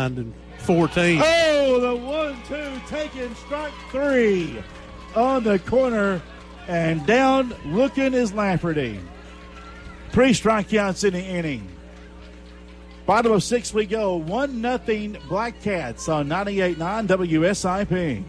9-14. Oh, the 1-2 taken, strike 3 on the corner, and down looking is Lafferty. 3 strikeouts in the inning. Bottom of 6 we go. 1-0 Black Cats on 98.9 WSIP.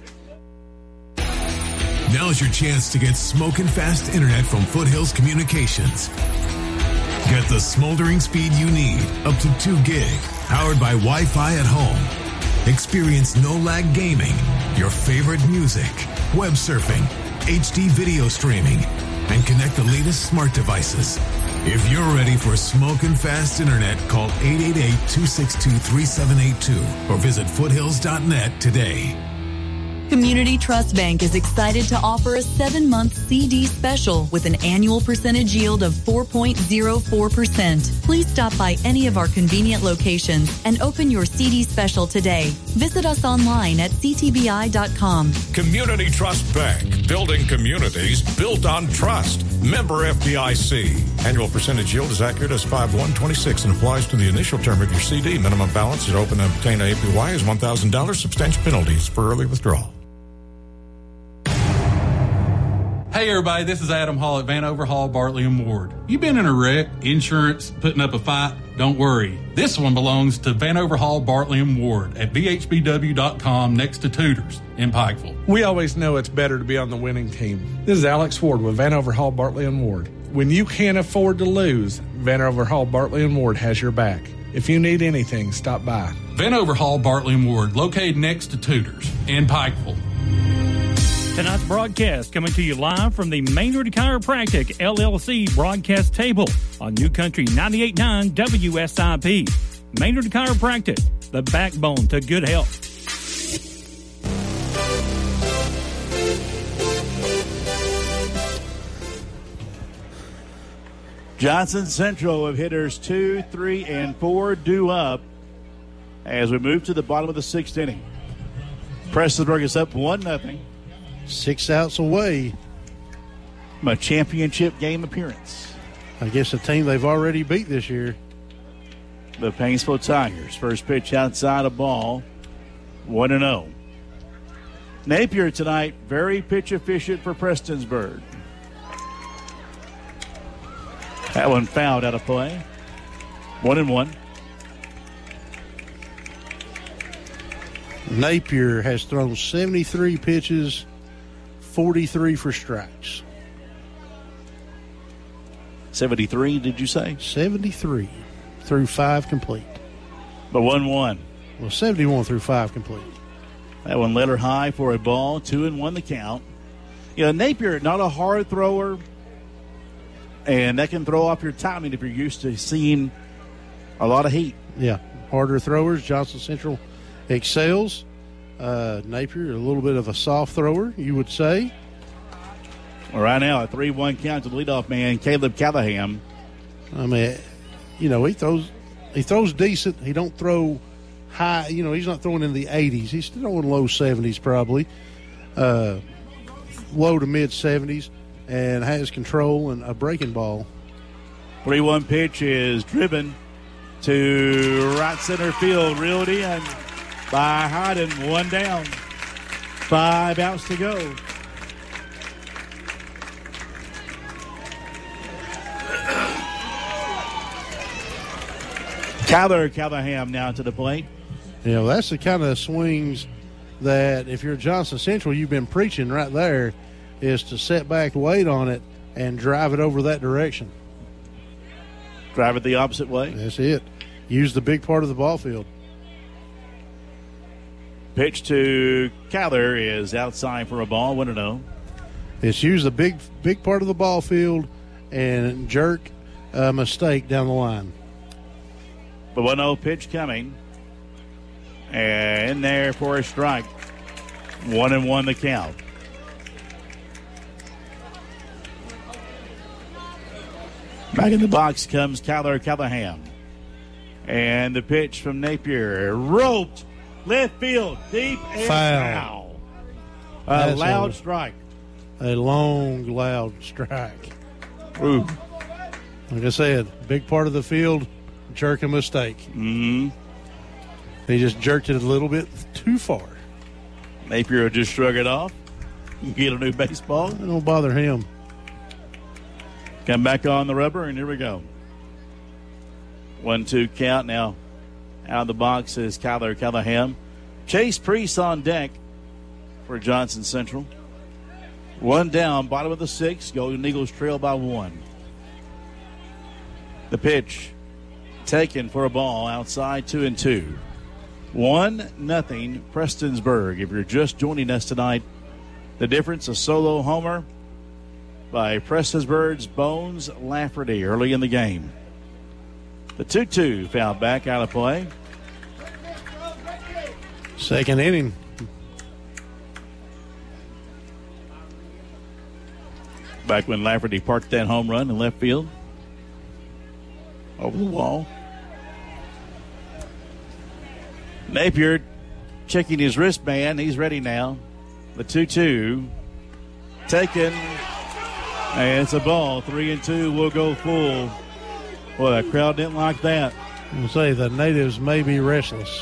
Now's your chance to get smoking fast internet from Foothills Communications. Get the smoldering speed you need, up to 2 gig, powered by Wi-Fi at home. Experience no-lag gaming, your favorite music, web surfing, HD video streaming, and connect the latest smart devices. If you're ready for smoking fast internet, call 888-262-3782 or visit foothills.net today. Community Trust Bank is excited to offer a 7-month CD special with an annual percentage yield of 4.04%. Please stop by any of our convenient locations and open your CD special today. Visit us online at ctbi.com. Community Trust Bank, building communities built on trust. Member FDIC. Annual percentage yield is accurate as 5/126 and applies to the initial term of your CD. Minimum balance to open and obtain APY is $1,000. Substantial penalties for early withdrawal. Hey everybody, this is Adam Hall at Vanover Hall, Bartley & Ward. You been in a wreck, insurance, putting up a fight? Don't worry. This one belongs to Vanover Hall, Bartley & Ward at VHBW.com next to Tudors in Pikeville. We always know it's better to be on the winning team. This is Alex Ward with Vanover Hall, Bartley & Ward. When you can't afford to lose, Vanover Hall, Bartley & Ward has your back. If you need anything, stop by. Vanover Hall, Bartley & Ward, located next to Tudors in Pikeville. Tonight's broadcast coming to you live from the Maynard Chiropractic LLC broadcast table on New Country 98.9 WSIP. Maynard Chiropractic, the backbone to good health. Johnson Central of hitters 2, 3, and 4 due up as we move to the bottom of the 6th inning. Prestonsburg is up 1-0. 6 outs away from a championship game appearance. I guess a team they've already beat this year. The Painesville Tigers. First pitch outside a ball. 1-0. Napier tonight, very pitch efficient for Prestonsburg. That one fouled out of play. 1-1. Napier has thrown 73 pitches, 43 for strikes. 73, did you say? 73 through 5 complete. But 1-1. Well, 71 through 5 complete. That one led her high for a ball. 2-1 the count. You know, Napier, not a hard thrower, and that can throw off your timing if you're used to seeing a lot of heat. Yeah, harder throwers. Johnson Central excels. Napier, a little bit of a soft thrower, you would say. Well, right now, a 3-1 count to the leadoff man, Caleb Callahan. I mean, you know, he throws decent. He don't throw high. You know, he's not throwing in the 80s. He's throwing low 70s probably, low to mid 70s, and has control and a breaking ball. 3-1 pitch is driven to right center field, reeled in by Hyden. 1 down. 5 outs to go. Kyler Callahan now to the plate. You know, that's the kind of swings that if you're Johnson Central, you've been preaching right there, is to set back, wait on it, and drive it over that direction. Drive it the opposite way. That's it. Use the big part of the ball field. Pitch to Kyler is outside for a ball, 1-0. It's use the big part of the ball field and jerk a mistake down the line. The 1-0 pitch coming. And in there for a strike. 1-1 the count. Back in the box comes Kyler Callahan. And the pitch from Napier. Roped. Left field. Deep and foul. A loud strike. A long, loud strike. Ooh. Like I said, big part of the field, jerk a mistake. Mm-hmm. He just jerked it a little bit too far. Napier will just shrug it off. Get a new baseball. It don't bother him. Come back on the rubber, and here we go. 1-2 count now. Out of the box is Kyler Callahan. Chase Priest on deck for Johnson Central. One down, bottom of the sixth. Golden Eagles trail by 1. The pitch taken for a ball outside 2-2. 1-0 Prestonsburg. If you're just joining us tonight, the difference, a solo homer by Prestonsburg's Bones Lafferty early in the game. The 2-2 foul back out of play. Second inning. Back when Lafferty parked that home run in left field. Over the wall. Napier checking his wristband. He's ready now. The 2-2 taken. And it's a ball. 3-2 will go full. Boy, the crowd didn't like that. I'll say the natives may be restless.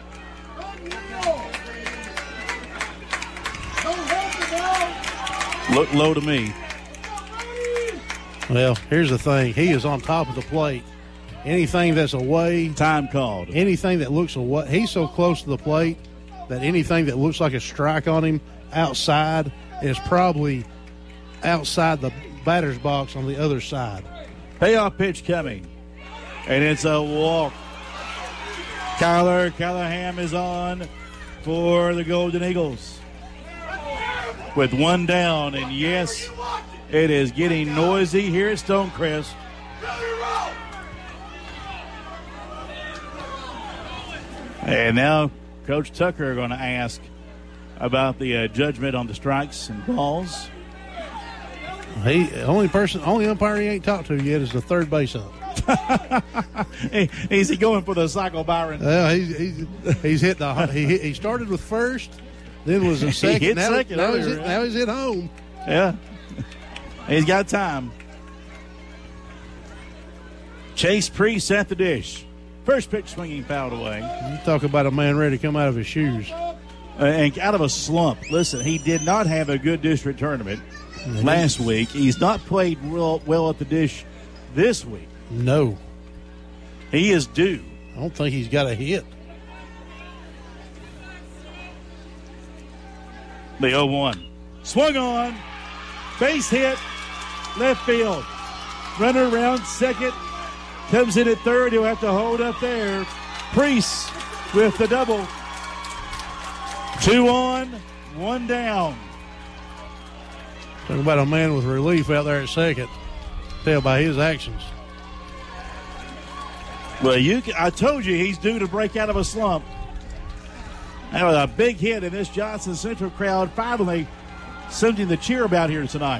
Look low to me. Well, here's the thing. He is on top of the plate. Anything that's away. Time called. Anything that looks away. He's so close to the plate that anything that looks like a strike on him outside is probably outside the batter's box on the other side. Payoff pitch coming. And it's a walk. Kyler Callahan is on for the Golden Eagles. With one down, and yes, it is getting noisy here at Stonecrest. And now Coach Tucker going to ask about the judgment on the strikes and balls. Only umpire he ain't talked to yet is the third base ump. Is he going for the cycle, Byron? Well, he's hit the he started with first, then was in second. He hit second. Now he's at home. Yeah, he's got time. Chase Priest at the dish. First pitch swinging fouled away. You talk about a man ready to come out of his shoes. And out of a slump. Listen, he did not have a good district tournament last week. He's not played well at the dish this week. No. He is due. I don't think he's got a hit. The 0-1. Swung on. Base hit. Left field. Runner around second. Comes in at third. He'll have to hold up there. Priest with the double. 2 on, 1 down. Talk about a man with relief out there at second. Tell by his actions. Well, I told you he's due to break out of a slump. That was a big hit, and this Johnson Central crowd finally something to cheer about here tonight.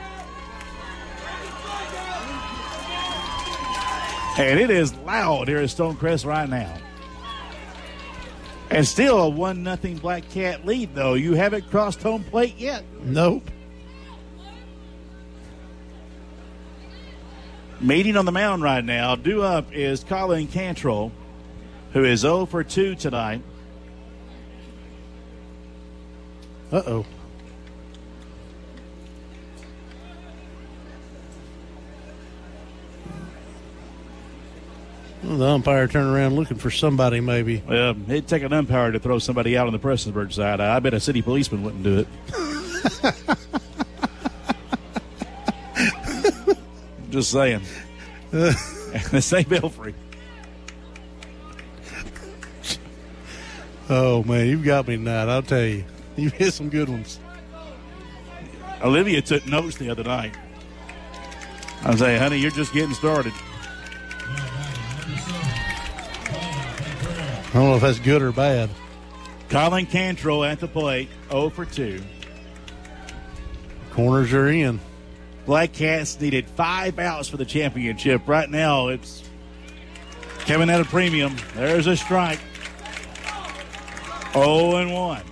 And it is loud here at Stonecrest right now. And still a 1-0 Black Cat lead, though. You haven't crossed home plate yet. Nope. Meeting on the mound right now, due up is Colin Cantrell, who is 0 for 2 tonight. Uh-oh. Well, the umpire turned around looking for somebody, maybe. Well, it'd take an umpire to throw somebody out on the Prestonsburg side. I bet a city policeman wouldn't do it. Just saying. The St. Belfry. Oh, man, you've got me tonight, I'll tell you. You've hit some good ones. Olivia took notes the other night. I was saying, honey, you're just getting started. I don't know if that's good or bad. Colin Cantrell at the plate, 0 for 2. Corners are in. Black Cats needed 5 outs for the championship. Right now, it's coming at a premium. There's a strike. 0-1.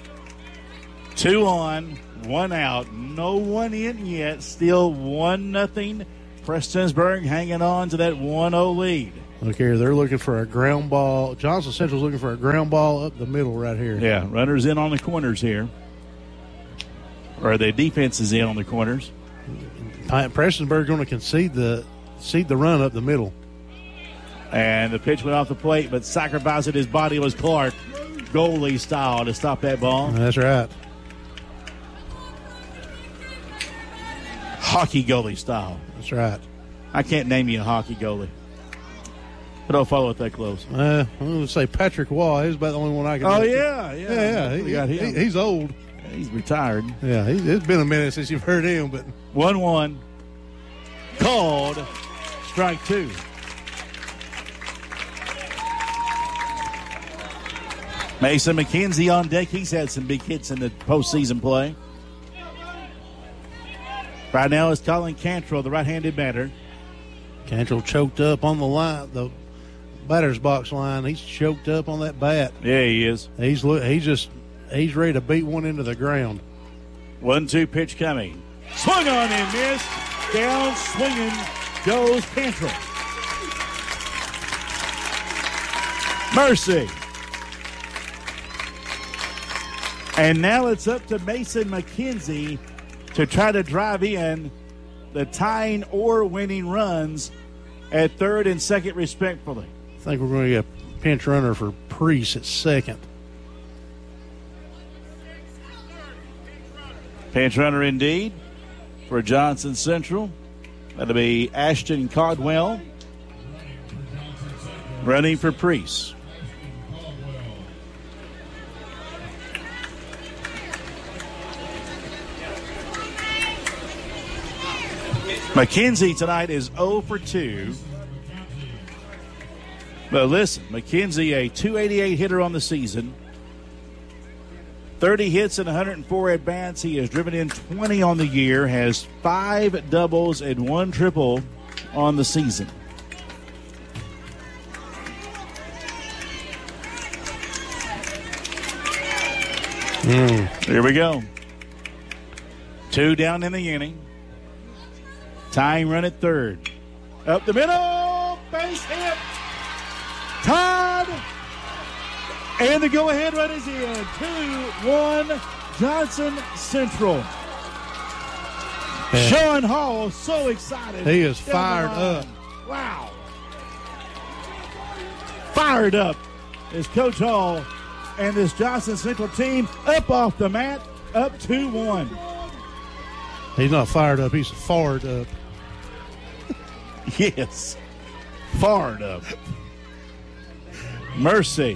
2 on, 1 out. No one in yet. Still 1-0. Prestonsburg hanging on to that 1-0 lead. Look here, they're looking for a ground ball. Johnson Central's looking for a ground ball up the middle right here. Yeah, runners in on the corners here. Or the defense is in on the corners. Prestonsburg going to concede the run up the middle. And the pitch went off the plate, but sacrificing his body was Clark, goalie style, to stop that ball. That's right. Hockey goalie style. That's right. I can't name you a hockey goalie. I don't follow it that close. I'm going to say Patrick Waugh. He's about the only one I can. Oh, think. yeah. He's old. He's retired. Yeah, it's been a minute since you've heard him, but 1-1. Called strike 2. Mason McKenzie on deck. He's had some big hits in the postseason play. Right now is Colin Cantrell, the right-handed batter. Cantrell choked up on the line, the batter's box line. He's choked up on that bat. Yeah, he is. He's ready to beat one into the ground. 1-2 pitch coming. Swung on and missed. Down swinging goes Cantrell. Mercy. And now it's up to Mason McKenzie to try to drive in the tying or winning runs at third and second, respectfully. I think we're going to get a pinch runner for Priest at second. Pinch runner indeed for Johnson Central. That'll be Ashton Caldwell running for Priest. McKenzie tonight is 0 for 2. But listen, McKenzie, a .288 hitter on the season. 30 hits and 104 at-bats. He has driven in 20 on the year, has 5 doubles and 1 triple on the season. Here we go. 2 down in the inning. Tying run at third. Up the middle. Base hit. Todd. And the go-ahead run is in. 2-1 Johnson Central. Yeah. Sean Hall so excited. He is fired up. Wow. Fired up is Coach Hall and this Johnson Central team up off the mat, up 2-1. He's not fired up. He's fired up. Yes. Fired up. Mercy.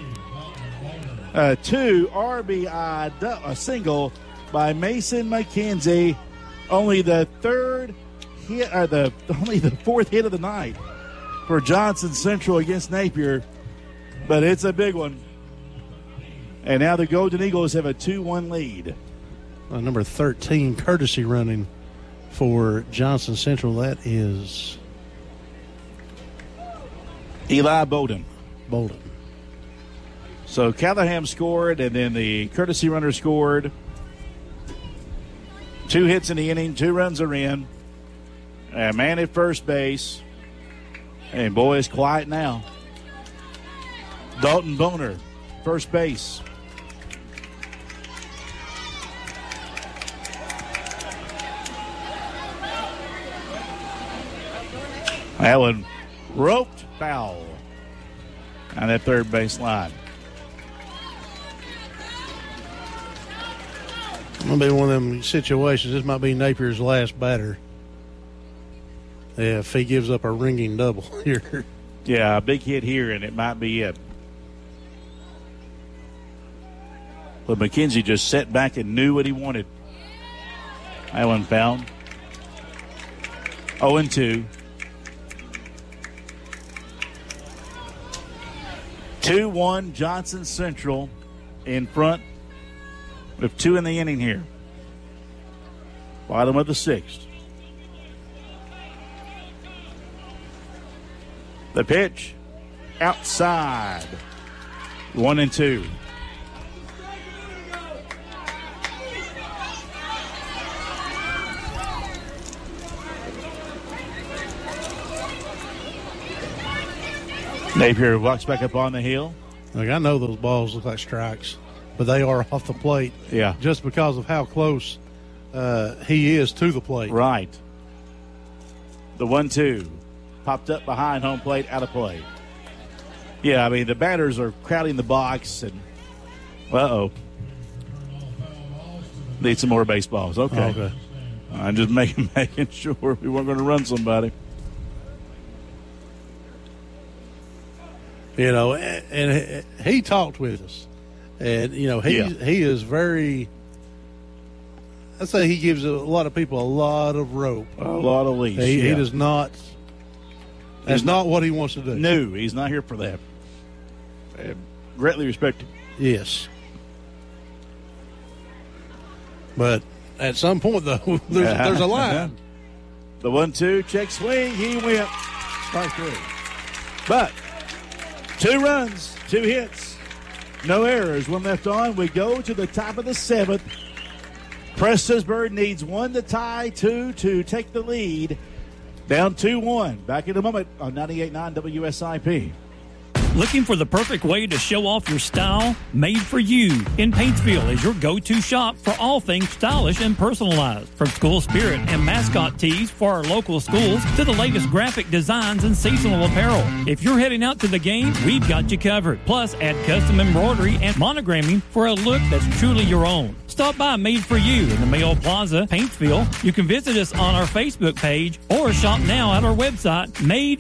2 RBI, a single by Mason McKenzie. Only the third hit, or only the 4th hit of the night for Johnson Central against Napier, but it's a big one. And now the Golden Eagles have a 2-1 lead. Number 13, courtesy running for Johnson Central. That is Eli Bowden. Bolden. So Callahan scored, and then the courtesy runner scored. 2 hits in the inning, 2 runs are in. A man at first base. And boy, it's quiet now. Dalton Boner, first base. That one roped foul on that third base line. It'll be one of them situations. This might be Napier's last batter. Yeah, if he gives up a ringing double here. Yeah, a big hit here, and it might be it. But McKenzie just sat back and knew what he wanted. That one found. 0-2. 2-1 Johnson Central in front with 2 in the inning here. Bottom of the 6th. The pitch outside. 1-2. Napier walks back up on the hill. Look, I know those balls look like strikes, but they are off the plate. Yeah. Just because of how close he is to the plate. Right. The 1-2 popped up behind home plate, out of play. Yeah, I mean, the batters are crowding the box, and need some more baseballs. Okay. I'm just making sure we weren't going to run somebody. You know, and he talked with us. And, you know, he is very, I'd say he gives a lot of people a lot of rope. A lot of leash. He does not, that's not what he wants to do. No, he's not here for that. Greatly respected. Yes. But at some point, though, there's a line. The 1-2, check swing, he went. Strike 3. But 2 runs, 2 hits, no errors, 1 left on. We go to the top of the 7th. Prestonsburg needs 1 to tie, 2 to take the lead. Down 2-1. Back in a moment on 98.9 WSIP. Looking for the perfect way to show off your style? Made for You in Paintsville is your go-to shop for all things stylish and personalized. From school spirit and mascot tees for our local schools to the latest graphic designs and seasonal apparel. If you're heading out to the game, we've got you covered. Plus, add custom embroidery and monogramming for a look that's truly your own. Stop by Made for You in the Mayo Plaza, Paintsville. You can visit us on our Facebook page or shop now at our website,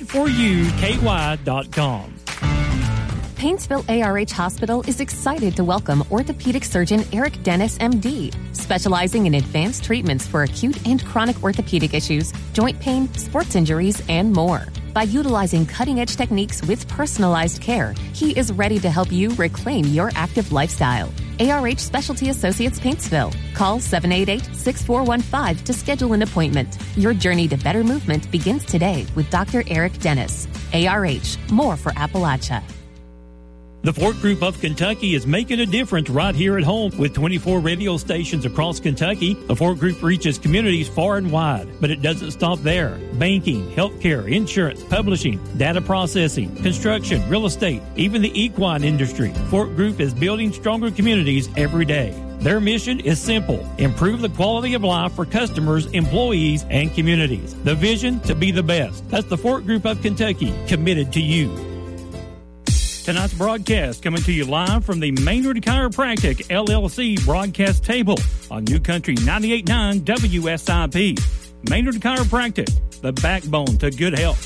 madeforyouky.com. Paintsville ARH Hospital is excited to welcome orthopedic surgeon Eric Dennis, MD, specializing in advanced treatments for acute and chronic orthopedic issues, joint pain, sports injuries, and more. By utilizing cutting-edge techniques with personalized care, he is ready to help you reclaim your active lifestyle. ARH Specialty Associates Paintsville. Call 788-6415 to schedule an appointment. Your journey to better movement begins today with Dr. Eric Dennis. ARH, more for Appalachia. The Fort Group of Kentucky is making a difference right here at home. With 24 radio stations across Kentucky, the Fort Group reaches communities far and wide. But it doesn't stop there. Banking, healthcare, insurance, publishing, data processing, construction, real estate, even the equine industry. Fort Group is building stronger communities every day. Their mission is simple: improve the quality of life for customers, employees, and communities. The vision to be the best. That's the Fort Group of Kentucky, committed to you. Tonight's broadcast coming to you live from the Maynard Chiropractic LLC broadcast table on New Country 98.9 WSIP. Maynard Chiropractic, the backbone to good health.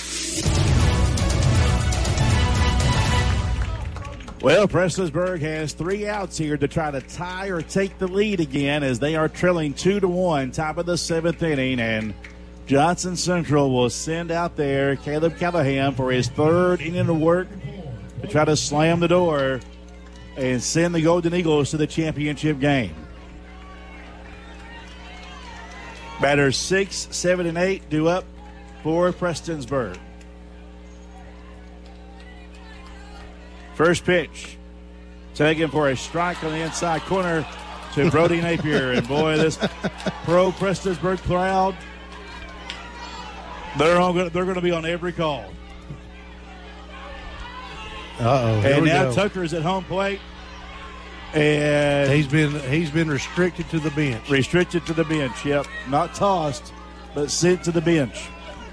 Well, Prestonsburg has 3 outs here to try to tie or take the lead again as they are trailing 2-1, top of the 7th inning, and Johnson Central will send out there Caleb Callahan for his 3rd inning of work to try to slam the door and send the Golden Eagles to the championship game. Batters 6, 7, and 8 due up for Prestonsburg. First pitch taken for a strike on the inside corner to Brody Napier. And boy, this pro Prestonsburg crowd, they're going to be on every call. And now Tucker's at home plate, and he's been restricted to the bench. Restricted to the bench. Yep, not tossed, but sent to the bench.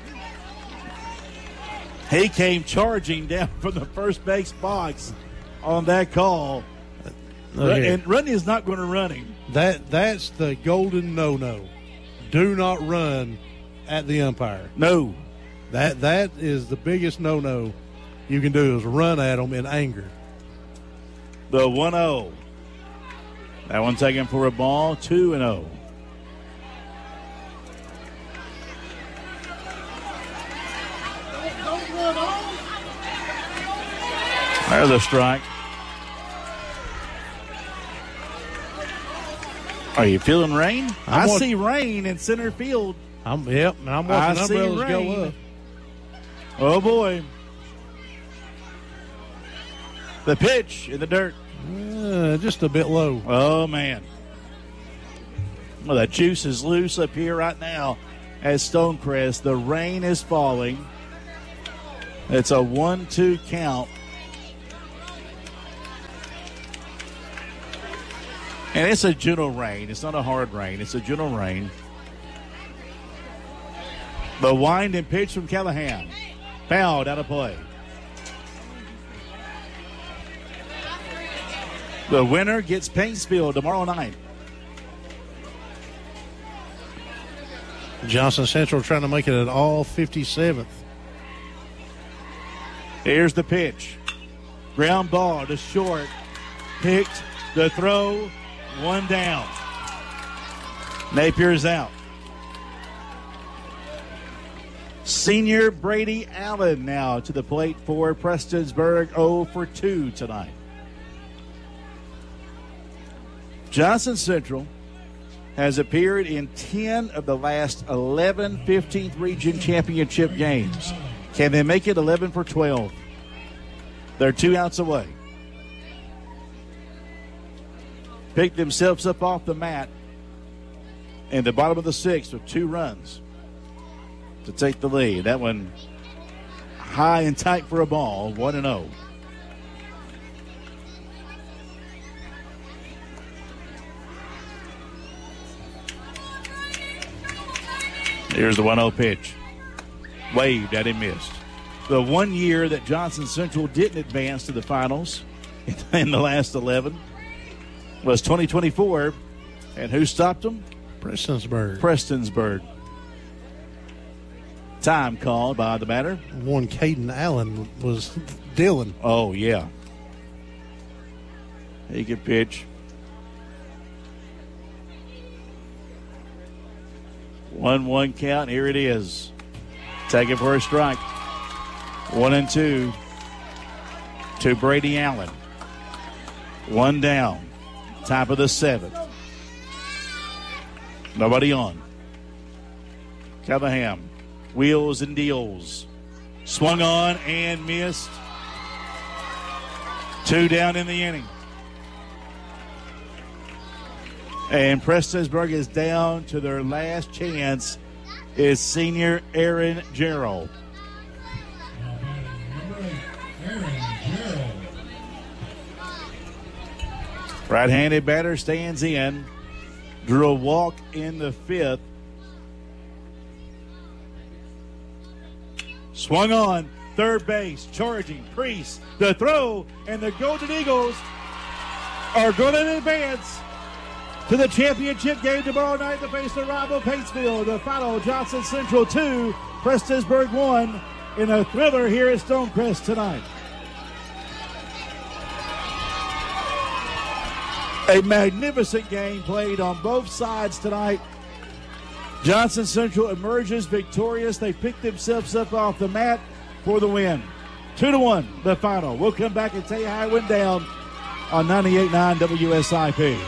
He came charging down from the first base box on that call, and Runyon is not going to run him. That's the golden no-no. Do not run at the umpire. No, that is the biggest no-no you can do, is run at them in anger. The 1-0. That one taken for a ball, 2-0. There's a strike. Are you feeling rain? I see rain in center field. I'm watching umbrellas go up. Oh, boy. The pitch in the dirt. Just a bit low. Oh, man. Well, the juice is loose up here right now at Stonecrest. The rain is falling. It's a 1-2 count. And it's a gentle rain. It's not a hard rain. It's a gentle rain. The wind and pitch from Callahan. Fouled out of play. The winner gets Paintsville tomorrow night. Johnson Central trying to make it an all 57th. Here's the pitch. Ground ball to short. Picked. The throw. One down. Napier's out. Senior Brady Allen now to the plate for Prestonsburg. 0 for 2 tonight. Johnson Central has appeared in 10 of the last 11 15th Region Championship games. Can they make it 11 for 12? They're 2 outs away. Picked themselves up off the mat in the bottom of the 6th with 2 runs to take the lead. That one high and tight for a ball, 1-0. Here's the 1-0 pitch. Waved at him, missed. The 1 year that Johnson Central didn't advance to the finals in the last 11 was 2024. And who stopped them? Prestonsburg. Time called by the batter. One Caden Allen was Dylan. Oh, yeah. He could pitch. 1-1 count. Here it is. Take it for a strike. 1-2 to Brady Allen. 1 down. Top of the 7th. Nobody on. Callahan. Wheels and deals. Swung on and missed. 2 down in the inning. And Prestonsburg is down to their last chance is senior Aaron Gerald. Right-handed batter stands in. Drew a walk in the 5th. Swung on. Third base. Charging. Priest. The throw. And the Golden Eagles are going to advance to the championship game tomorrow night to face the rival Paintsville. The final, Johnson Central 2, Prestonsburg 1 in a thriller here at Stonecrest tonight. A magnificent game played on both sides tonight. Johnson Central emerges victorious. They picked themselves up off the mat for the win. 2-1, the final. We'll come back and tell you how it went down on 98.9 WSIP.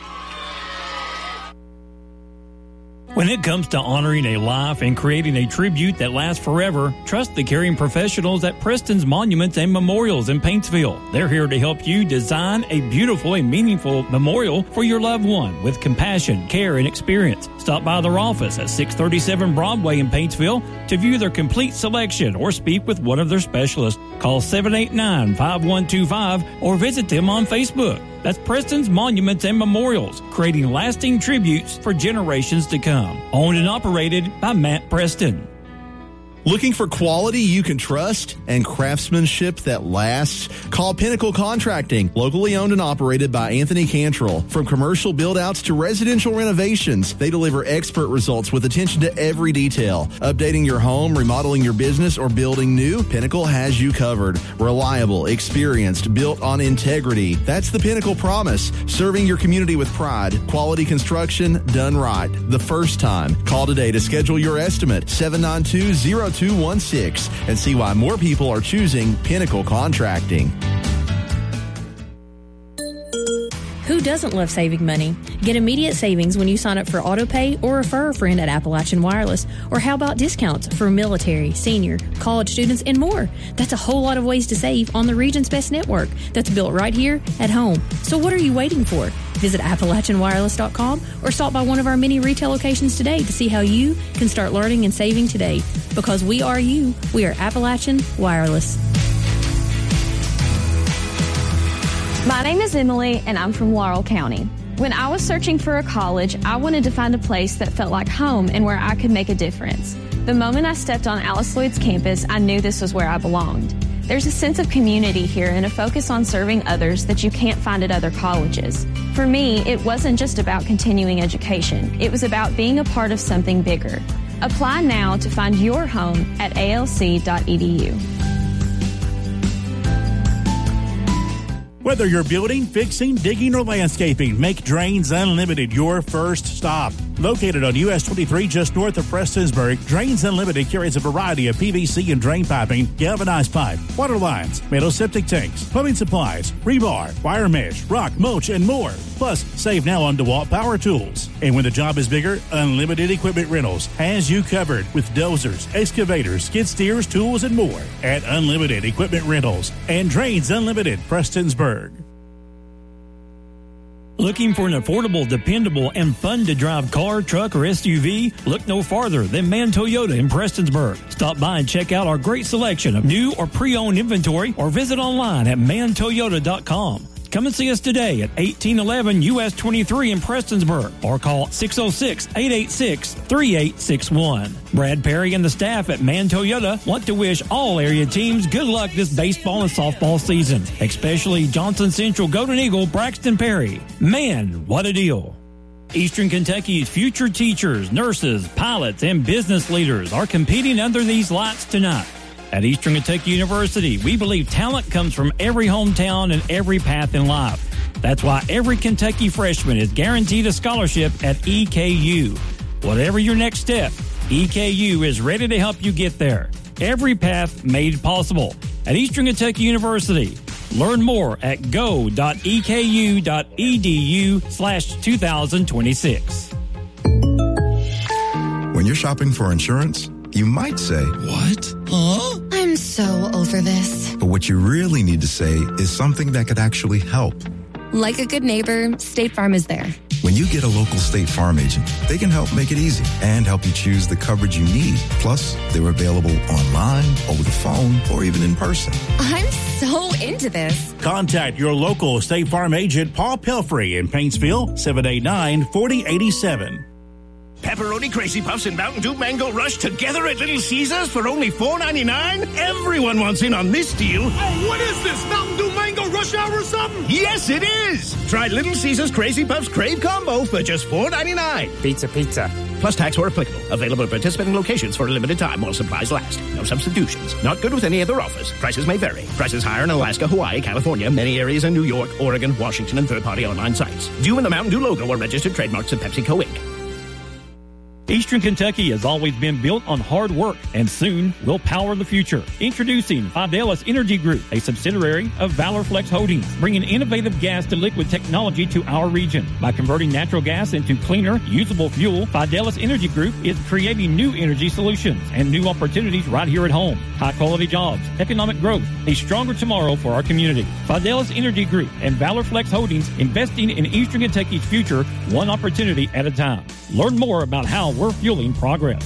When it comes to honoring a life and creating a tribute that lasts forever, trust the caring professionals at Preston's Monuments and Memorials in Paintsville. They're here to help you design a beautiful and meaningful memorial for your loved one with compassion, care, and experience. Stop by their office at 637 Broadway in Paintsville to view their complete selection or speak with one of their specialists. Call 789-5125 or visit them on Facebook. That's Preston's Monuments and Memorials, creating lasting tributes for generations to come. Owned and operated by Matt Preston. Looking for quality you can trust and craftsmanship that lasts? Call Pinnacle Contracting, locally owned and operated by Anthony Cantrell. From commercial build-outs to residential renovations, they deliver expert results with attention to every detail. Updating your home, remodeling your business, or building new, Pinnacle has you covered. Reliable, experienced, built on integrity. That's the Pinnacle promise. Serving your community with pride. Quality construction done right. The first time. Call today to schedule your estimate. 792-0216 and see why more people are choosing Pinnacle Contracting. Who doesn't love saving money? Get immediate savings when you sign up for AutoPay or refer a friend at Appalachian Wireless. Or how about discounts for military, senior, college students, and more? That's a whole lot of ways to save on the region's best network that's built right here at home. So what are you waiting for? Visit AppalachianWireless.com or stop by one of our many retail locations today to see how you can start learning and saving today. Because we are you, we are Appalachian Wireless. My name is Emily, and I'm from Laurel County. When I was searching for a college, I wanted to find a place that felt like home and where I could make a difference. The moment I stepped on Alice Lloyd's campus, I knew this was where I belonged. There's a sense of community here and a focus on serving others that you can't find at other colleges. For me, it wasn't just about continuing education. It was about being a part of something bigger. Apply now to find your home at alc.edu. Whether you're building, fixing, digging, or landscaping, make Drains Unlimited your first stop. Located on US 23 just north of Prestonsburg, Drains Unlimited carries a variety of PVC and drain piping, galvanized pipe, water lines, metal septic tanks, plumbing supplies, rebar, wire mesh, rock, mulch, and more. Plus, save now on DeWalt power tools. And when the job is bigger, Unlimited Equipment Rentals has you covered with dozers, excavators, skid steers, tools, and more at Unlimited Equipment Rentals and Drains Unlimited, Prestonsburg. Looking for an affordable, dependable, and fun-to-drive car, truck, or SUV? Look no farther than Mann Toyota in Prestonsburg. Stop by and check out our great selection of new or pre-owned inventory or visit online at mantoyota.com. Come and see us today at 1811 US 23 in Prestonsburg or call 606-886-3861. Brad Perry and the staff at Mann Toyota want to wish all area teams good luck this baseball and softball season, especially Johnson Central Golden Eagle Braxton Perry. Man, what a deal. Eastern Kentucky's future teachers, nurses, pilots, and business leaders are competing under these lights tonight. At Eastern Kentucky University, we believe talent comes from every hometown and every path in life. That's why every Kentucky freshman is guaranteed a scholarship at EKU. Whatever your next step, EKU is ready to help you get there. Every path made possible. At Eastern Kentucky University, learn more at go.eku.edu/2026. When you're shopping for insurance, you might say, "What? Huh? I'm so over this." But what you really need to say is something that could actually help. Like a good neighbor, State Farm is there. When you get a local State Farm agent, they can help make it easy and help you choose the coverage you need. Plus, they're available online, over the phone, or even in person. I'm so into this. Contact your local State Farm agent, Paul Pelfrey in Paintsville, 789-4087. Pepperoni Crazy Puffs and Mountain Dew Mango Rush together at Little Caesars for only $4.99? Everyone wants in on this deal. Oh, what is this? Mountain Dew Mango Rush Hour or something? Yes, it is. Try Little Caesars Crazy Puffs Crave Combo for just $4.99. Pizza. Plus tax or applicable. Available at participating locations for a limited time while supplies last. No substitutions. Not good with any other offers. Prices may vary. Prices higher in Alaska, Hawaii, California, many areas in New York, Oregon, Washington, and third-party online sites. Due in the Mountain Dew logo or registered trademarks of PepsiCo Inc. Eastern Kentucky has always been built on hard work, and soon will power the future. Introducing Fidelis Energy Group, a subsidiary of Valor Flex Holdings, bringing innovative gas to liquid technology to our region. By converting natural gas into cleaner, usable fuel, Fidelis Energy Group is creating new energy solutions and new opportunities right here at home. High-quality jobs, economic growth, a stronger tomorrow for our community. Fidelis Energy Group and Valor Flex Holdings, investing in Eastern Kentucky's future, one opportunity at a time. Learn more about how we're fueling progress.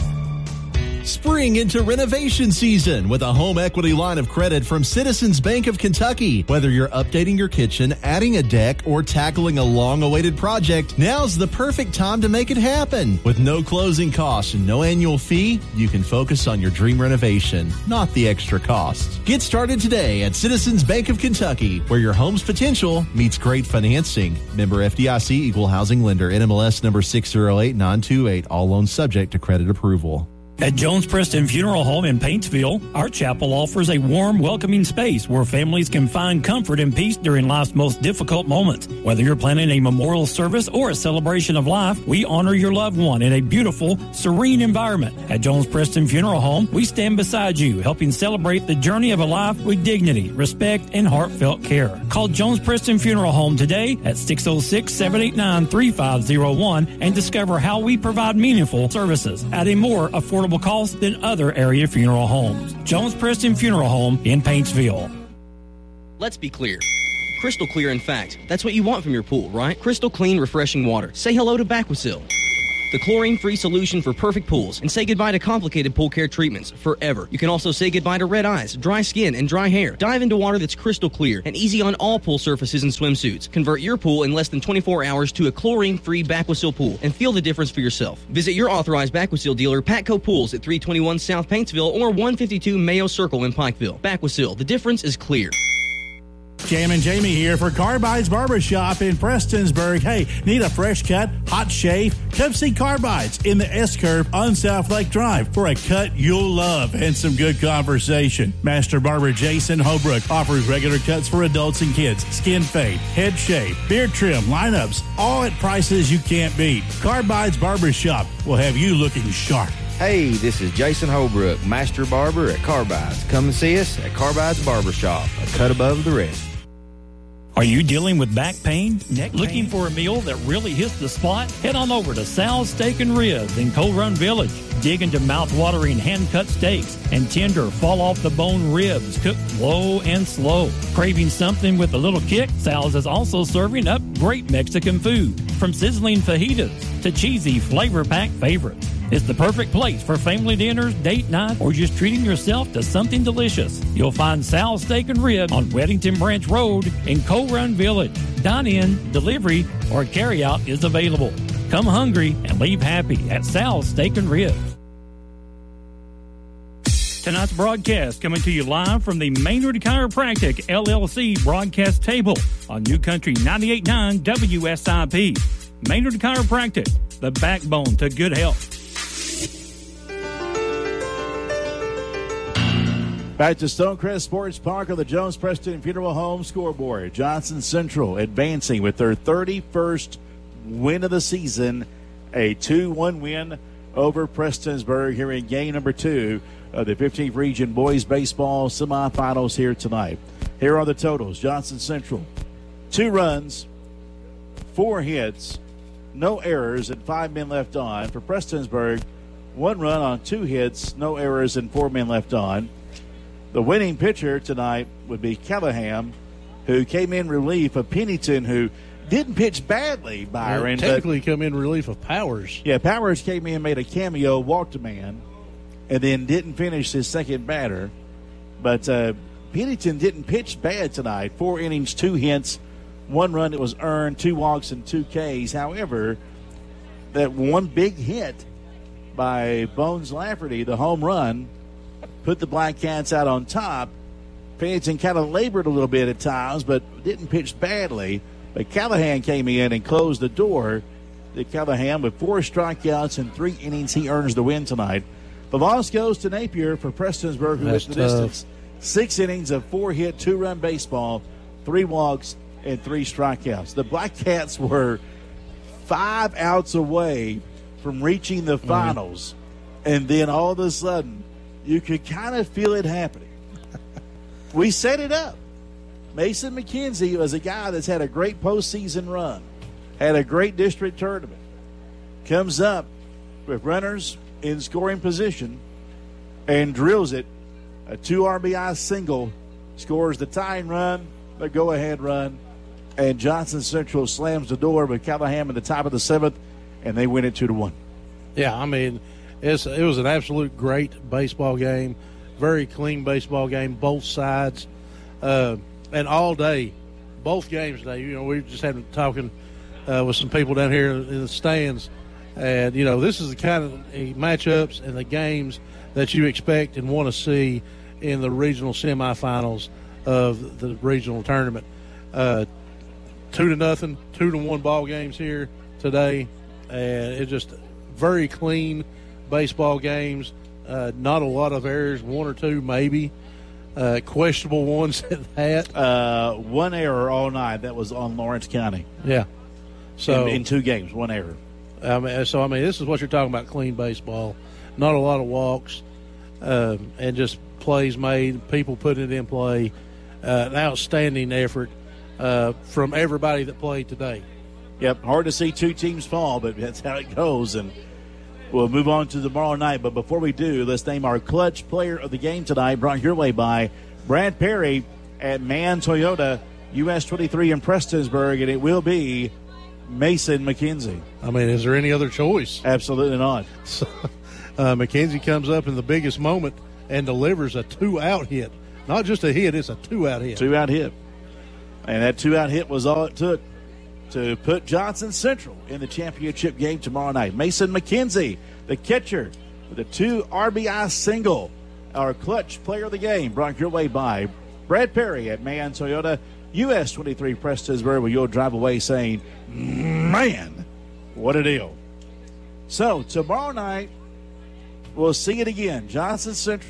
Spring into renovation season with a home equity line of credit from Citizens Bank of Kentucky. Whether you're updating your kitchen, adding a deck, or tackling a long-awaited project, now's the perfect time to make it happen. With no closing costs and no annual fee, you can focus on your dream renovation, not the extra costs. Get started today at Citizens Bank of Kentucky, where your home's potential meets great financing. Member FDIC, Equal Housing Lender, NMLS number 608928. All loans subject to credit approval. At Jones Preston Funeral Home in Paintsville, our chapel offers a warm, welcoming space where families can find comfort and peace during life's most difficult moments. Whether you're planning a memorial service or a celebration of life, we honor your loved one in a beautiful, serene environment. At Jones Preston Funeral Home, we stand beside you, helping celebrate the journey of a life with dignity, respect, and heartfelt care. Call Jones Preston Funeral Home today at 606-789-3501 and discover how we provide meaningful services at a more affordable cost than other area funeral homes. Jones Preston Funeral Home in Paintsville. Let's be clear. crystal clear in fact. That's what you want from your pool, right? Crystal clean, refreshing water. Say hello to Baquasil, the chlorine-free solution for perfect pools, and say goodbye to complicated pool care treatments forever. You can also say goodbye to red eyes, dry skin, and dry hair. Dive into water that's crystal clear and easy on all pool surfaces and swimsuits. Convert your pool in less than 24 hours to a chlorine-free Baquasil pool and feel the difference for yourself. Visit your authorized Baquasil dealer, Patco Pools, at 321 South Paintsville or 152 Mayo Circle in Pikeville. Baquasil, the difference is clear. Jammin' Jamie here for Carbides Barbershop in Prestonsburg. Hey, need a fresh cut, hot shave? Come see Carbides in the S-Curve on South Lake Drive for a cut you'll love and some good conversation. Master Barber Jason Holbrook offers regular cuts for adults and kids, skin fade, head shave, beard trim, lineups, all at prices you can't beat. Carbides Barbershop will have you looking sharp. Hey, this is Jason Holbrook, Master Barber at Carbides. Come and see us at Carbides Barbershop, a cut above the rest. Are you dealing with back pain? Looking for a meal that really hits the spot? Head on over to Sal's Steak and Ribs in Coal Run Village. Dig into mouth-watering hand-cut steaks and tender fall-off-the-bone ribs cooked low and slow. Craving something with a little kick? Sal's is also serving up great Mexican food, from sizzling fajitas to cheesy flavor-packed favorites. It's the perfect place for family dinners, date night, or just treating yourself to something delicious. You'll find Sal's Steak and Rib on Weddington Branch Road in Coal Run Village. Dine-in, delivery, or carry-out is available. Come hungry and leave happy at Sal's Steak and Ribs. Tonight's broadcast coming to you live from the Maynard Chiropractic LLC broadcast table on New Country 98.9 WSIP. Maynard Chiropractic, the backbone to good health. Back to Stonecrest Sports Park on the Jones Preston Funeral Home scoreboard. Johnson Central advancing with their 31st win of the season, a 2-1 win over Prestonsburg here in game number 2 of the 15th Region Boys Baseball semifinals here tonight. Here are the totals. Johnson Central, 2 runs, 4 hits, no errors, and 5 men left on. For Prestonsburg, 1 run on 2 hits, no errors, and 4 men left on. The winning pitcher tonight would be Callahan, who came in relief of Pennington, who didn't pitch badly, Byron. Technically come in relief of Powers. Yeah, Powers came in, made a cameo, walked a man, and then didn't finish his second batter. But Pennington didn't pitch bad tonight. 4 innings, 2 hits, 1 run that was earned, 2 walks, and 2 Ks. However, that one big hit by Bones Lafferty, the home run, put the Black Cats out on top. Pennington kind of labored a little bit at times, but didn't pitch badly. But Callahan came in and closed the door. Callahan, with 4 strikeouts in 3 innings, he earns the win tonight. The loss goes to Napier for Prestonsburg, who went the distance. 6 innings of 4-hit, 2-run baseball, 3 walks, and 3 strikeouts. The Black Cats were 5 outs away from reaching the finals, and then all of a sudden, you could kind of feel it happening. We set it up. Mason McKenzie was a guy that's had a great postseason run, had a great district tournament, comes up with runners in scoring position and drills it. A 2 RBI single, scores the tying run, the go-ahead run, and Johnson Central slams the door with Callahan at the top of the 7th, and they win it 2-1. Yeah, I mean, it was an absolute great baseball game, very clean baseball game, both sides, and all day, both games today. You know, we just had talking with some people down here in the stands, and you know, this is the kind of matchups and the games that you expect and want to see in the regional semifinals of the regional tournament. 2-0, 2-1 ball games here today, and it's just very clean baseball games. Not a lot of errors, 1 or 2 maybe. Questionable ones at that. 1 error all night. That was on Lawrence County. Yeah. So in 2 games, 1 error. I mean, this is what you're talking about, clean baseball. Not a lot of walks, and just plays made, people putting it in play. An outstanding effort from everybody that played today. Yep, hard to see 2 teams fall, but that's how it goes. And we'll move on to tomorrow night. But before we do, let's name our clutch player of the game tonight, brought your way by Brad Perry at Mann Toyota. US 23 in Prestonsburg, and it will be Mason McKenzie. I mean, is there any other choice? Absolutely not. So, McKenzie comes up in the biggest moment and delivers a 2-out hit. Not just a hit, it's a 2-out hit. 2-out hit. And that 2-out hit was all it took to put Johnson Central in the championship game tomorrow night. Mason McKenzie, the catcher, with a 2 RBI single. Our clutch player of the game, brought your way by Brad Perry at Mayan Toyota, US 23 Prestonsburg, where you'll drive away saying, man, what a deal. So tomorrow night, we'll see it again. Johnson Central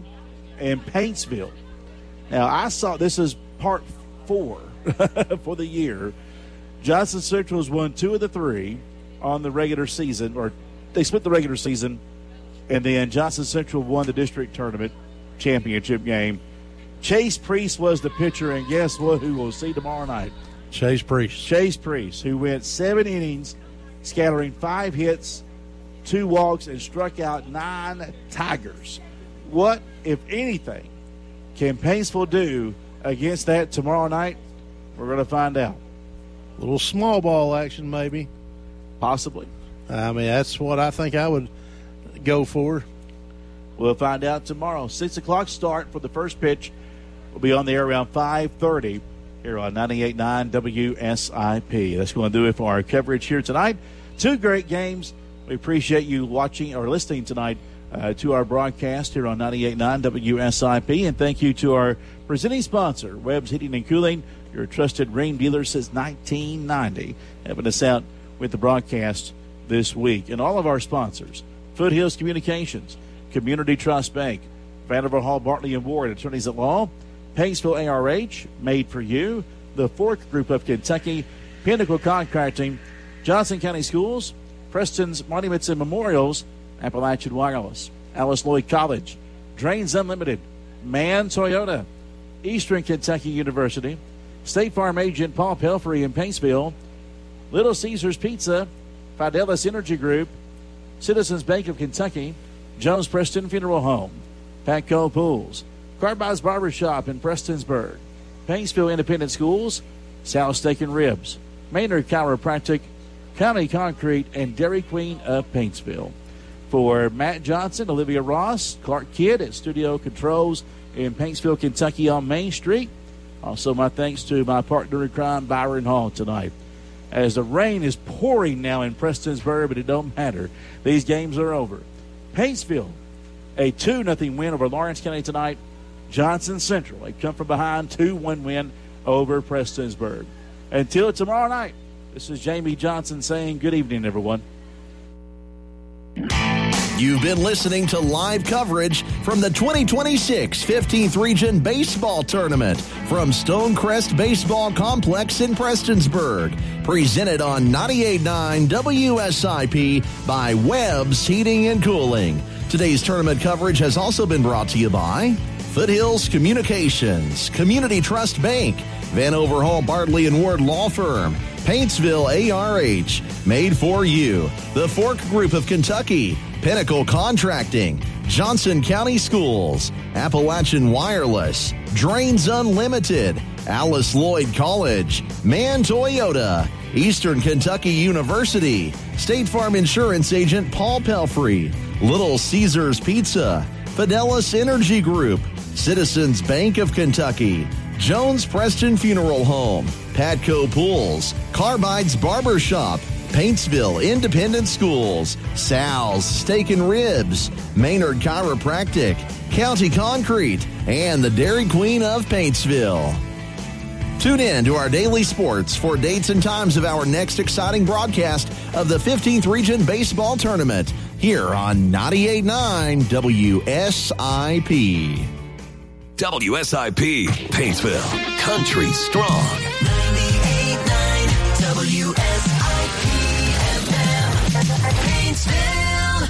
and Paintsville. Now, I saw this is part 4 for the year. Johnson Central has won 2 of the 3 on the regular season, or they split the regular season, and then Johnson Central won the district tournament championship game. Chase Priest was the pitcher, and guess what? Who we'll see tomorrow night? Chase Priest, who went 7 innings, scattering 5 hits, 2 walks, and struck out 9 Tigers. What, if anything, can Paintsville do against that tomorrow night? We're going to find out. A little small ball action, maybe. Possibly. I mean, that's what I think I would go for. We'll find out tomorrow. 6 o'clock start for the first pitch. We'll be on the air around 5:30 here on 98.9 WSIP. That's going to do it for our coverage here tonight. 2 great games. We appreciate you watching or listening tonight to our broadcast here on 98.9 WSIP. And thank you to our presenting sponsor, Webb's Heating and Cooling, your trusted Rheem dealer since 1990, helping us out with the broadcast this week. And all of our sponsors, Foothills Communications, Community Trust Bank, Vanderbilt Hall, Bartley & Ward, Attorneys at Law, Paintsville ARH, Made for You, the Fork Group of Kentucky, Pinnacle Contracting, Johnson County Schools, Preston's Monuments and Memorials, Appalachian Wireless, Alice Lloyd College, Drains Unlimited, Mann Toyota, Eastern Kentucky University, State Farm Agent Paul Pelfrey in Paintsville, Little Caesars Pizza, Fidelis Energy Group, Citizens Bank of Kentucky, Jones Preston Funeral Home, Patco Pools, Carbide's Barbershop in Prestonsburg, Paintsville Independent Schools, South Steak and Ribs, Maynard Chiropractic, County Concrete, and Dairy Queen of Paintsville. For Matt Johnson, Olivia Ross, Clark Kidd at Studio Controls in Paintsville, Kentucky on Main Street. Also, my thanks to my partner in crime, Byron Hall, tonight. As the rain is pouring now in Prestonsburg, but it don't matter. These games are over. Paintsville, a 2-0 win over Lawrence County tonight. Johnson Central, they come from behind, 2-1 win over Prestonsburg. Until tomorrow night, this is Jamie Johnson saying good evening, everyone. You've been listening to live coverage from the 2026 15th Region Baseball Tournament from Stonecrest Baseball Complex in Prestonsburg. Presented on 98.9 WSIP by Webb's Heating and Cooling. Today's tournament coverage has also been brought to you by Foothills Communications, Community Trust Bank, Vanover Hall Bartley & Ward Law Firm, Paintsville ARH, Made for You, the Fork Group of Kentucky, Pinnacle Contracting, Johnson County Schools, Appalachian Wireless, Drains Unlimited, Alice Lloyd College, Mann Toyota, Eastern Kentucky University, State Farm Insurance Agent Paul Pelfrey, Little Caesars Pizza, Fidelis Energy Group, Citizens Bank of Kentucky, Jones Preston Funeral Home, Patco Pools, Carbide's Barbershop, Paintsville Independent Schools, Sal's Steak and Ribs, Maynard Chiropractic, County Concrete, and the Dairy Queen of Paintsville. Tune in to our daily sports for dates and times of our next exciting broadcast of the 15th Region Baseball Tournament here on 98.9 WSIP. WSIP, Paintsville, Country Strong. 98.9 WSIP FM, Paintsville.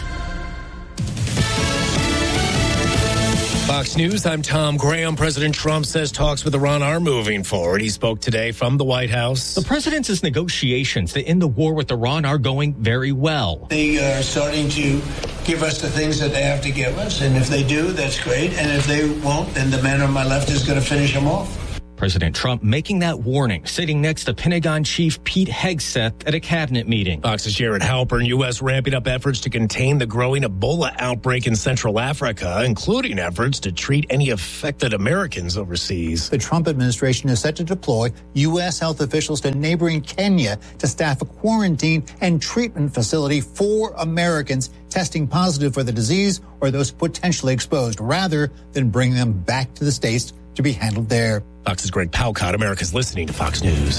Fox News, I'm Tom Graham. President Trump says talks with Iran are moving forward. He spoke today from the White House. The president says negotiations to end the war with Iran are going very well. They are starting to give us the things that they have to give us, and if they do, that's great, and if they won't, then the man on my left is going to finish them off. President Trump making that warning, sitting next to Pentagon Chief Pete Hegseth at a cabinet meeting. Fox's Jared Halpern. U.S. ramping up efforts to contain the growing Ebola outbreak in Central Africa, including efforts to treat any affected Americans overseas. The Trump administration is set to deploy U.S. health officials to neighboring Kenya to staff a quarantine and treatment facility for Americans testing positive for the disease or those potentially exposed, rather than bring them back to the States to be handled there. Fox's Greg Palcott. America's listening to Fox News.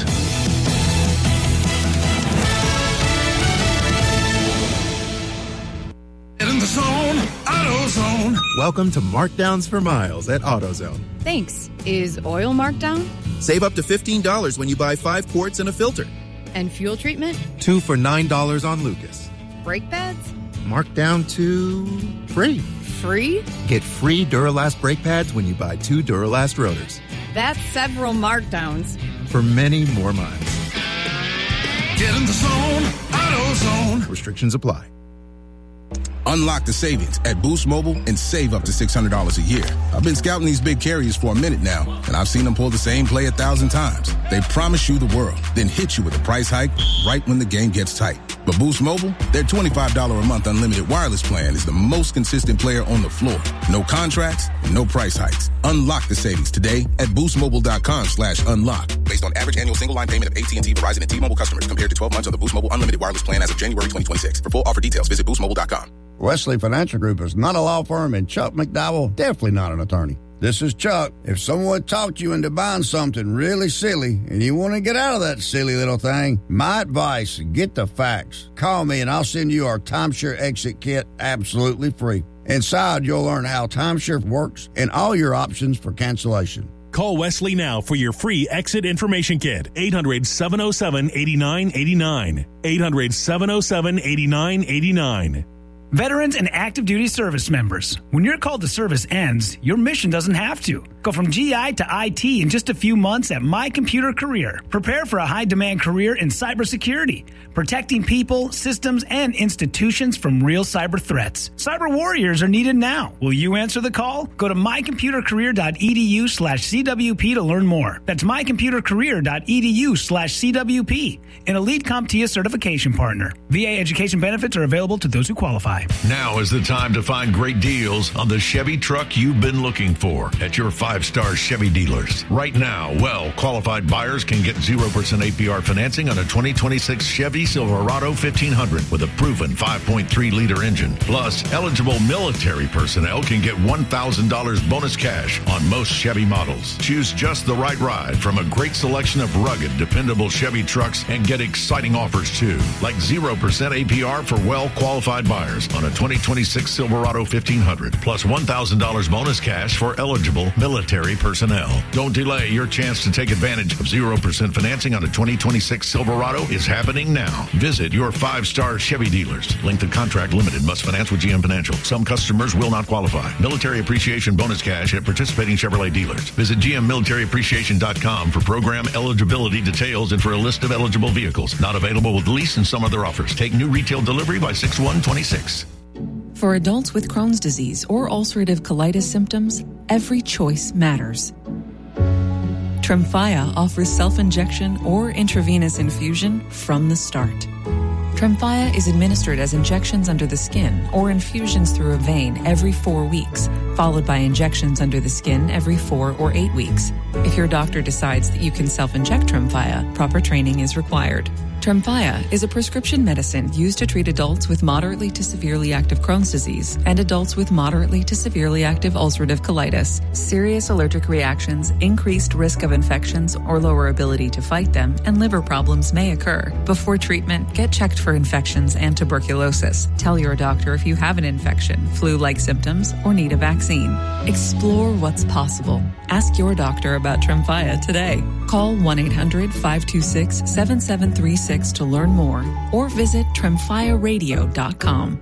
Get in the zone, AutoZone. Welcome to Markdowns for Miles at AutoZone. Thanks. Is oil marked down? Save up to $15 when you buy 5 quarts and a filter. And fuel treatment? 2 for $9 on Lucas. Brake pads? Marked down to free. Free? Get free Duralast brake pads when you buy 2 Duralast rotors. That's several markdowns. For many more miles. Get in the zone, AutoZone. Restrictions apply. Unlock the savings at Boost Mobile and save up to $600 a year. I've been scouting these big carriers for a minute now, and I've seen them pull the same play 1,000 times. They promise you the world, then hit you with a price hike right when the game gets tight. But Boost Mobile, their $25 a month unlimited wireless plan is the most consistent player on the floor. No contracts, no price hikes. Unlock the savings today at boostmobile.com/unlock. Based on average annual single line payment of AT&T, Verizon, and T-Mobile customers compared to 12 months of the Boost Mobile unlimited wireless plan as of January 2026. For full offer details, visit boostmobile.com. Wesley Financial Group is not a law firm, and Chuck McDowell definitely not an attorney. This is Chuck. If someone talked you into buying something really silly and you want to get out of that silly little thing, my advice, get the facts. Call me and I'll send you our timeshare exit kit absolutely free. Inside, you'll learn how timeshare works and all your options for cancellation. Call Wesley now for your free exit information kit. 800-707-8989. 800-707-8989. Veterans and active duty service members, when your call to service ends, your mission doesn't have to. Go from GI to IT in just a few months at My Computer Career. Prepare for a high-demand career in cybersecurity, protecting people, systems, and institutions from real cyber threats. Cyber warriors are needed now. Will you answer the call? Go to mycomputercareer.edu/CWP to learn more. That's mycomputercareer.edu/CWP, an Elite CompTIA certification partner. VA education benefits are available to those who qualify. Now is the time to find great deals on the Chevy truck you've been looking for at your 5-star Chevy dealers. Right now, well-qualified buyers can get 0% APR financing on a 2026 Chevy Silverado 1500 with a proven 5.3-liter engine. Plus, eligible military personnel can get $1,000 bonus cash on most Chevy models. Choose just the right ride from a great selection of rugged, dependable Chevy trucks and get exciting offers too, like 0% APR for well-qualified buyers on a 2026 Silverado 1500, plus $1,000 bonus cash for eligible military personnel. Don't delay. Your chance to take advantage of 0% financing on a 2026 Silverado is happening now. Visit your 5-star Chevy dealers. Length of contract limited. Must finance with GM Financial. Some customers will not qualify. Military appreciation bonus cash at participating Chevrolet dealers. Visit GMMilitaryAppreciation.com for program eligibility details and for a list of eligible vehicles. Not available with lease and some other offers. Take new retail delivery by 6/1/26. For adults with Crohn's disease or ulcerative colitis symptoms, every choice matters. Tremfya offers self-injection or intravenous infusion from the start. Tremfya is administered as injections under the skin or infusions through a vein every 4 weeks, followed by injections under the skin every 4 or 8 weeks. If your doctor decides that you can self-inject Tremfya, proper training is required. Tremfya is a prescription medicine used to treat adults with moderately to severely active Crohn's disease and adults with moderately to severely active ulcerative colitis. Serious allergic reactions, increased risk of infections or lower ability to fight them, and liver problems may occur. Before treatment, get checked for infections and tuberculosis. Tell your doctor if you have an infection, flu-like symptoms, or need a vaccine. Explore what's possible. Ask your doctor about Tremfya today. Call 1-800-526-7736 to learn more or visit tremfyaradio.com.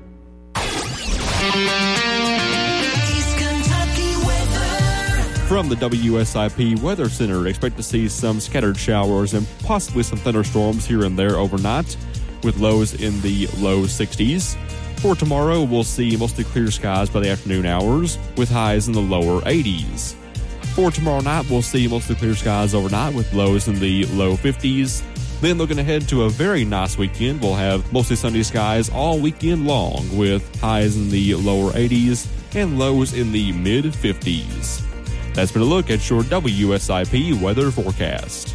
From the WSIP Weather Center, expect to see some scattered showers and possibly some thunderstorms here and there overnight, with lows in the low 60s. For tomorrow, we'll see mostly clear skies by the afternoon hours, with highs in the lower 80s. For tomorrow night, we'll see mostly clear skies overnight with lows in the low 50s. Then looking ahead to a very nice weekend, we'll have mostly sunny skies all weekend long with highs in the lower 80s and lows in the mid 50s. That's been a look at your WSIP weather forecast.